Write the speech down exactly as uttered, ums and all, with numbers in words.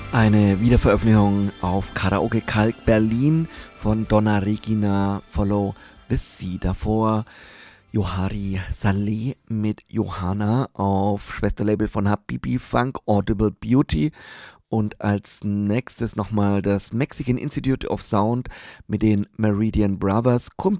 Eine Wiederveröffentlichung auf Karaoke Kalk Berlin von Donna Regina Follow bis sie davor. Johari Saleh mit Johanna auf Schwesterlabel von Habibi Funk Audible Beauty. Und als nächstes nochmal das Mexican Institute of Sound mit den Meridian Brothers.